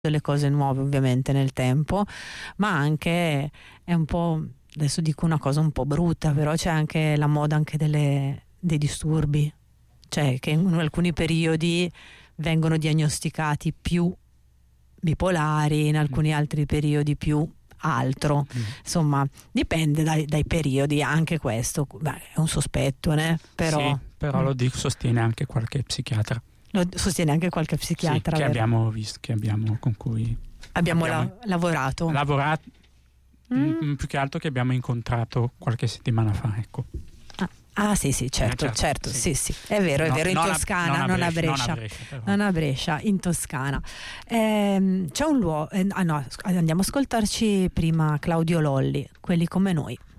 delle cose nuove ovviamente nel tempo, ma anche è un po', adesso dico una cosa un po' brutta, però c'è anche la moda anche dei disturbi, cioè che in alcuni periodi vengono diagnosticati più bipolari, in alcuni altri periodi più altro. Insomma, dipende dai periodi, anche questo. Beh, è un sospetto, né? Però, sì, però lo sostiene anche qualche psichiatra. Lo sostiene anche qualche psichiatra, sì, che abbiamo visto, con cui abbiamo lavorato. Più che altro che abbiamo incontrato qualche settimana fa, ecco. Ah sì, certo, sì, è vero, in Toscana, non a Brescia, in Toscana. C'è un luogo, andiamo a ascoltarci prima Claudio Lolli, Quelli come noi.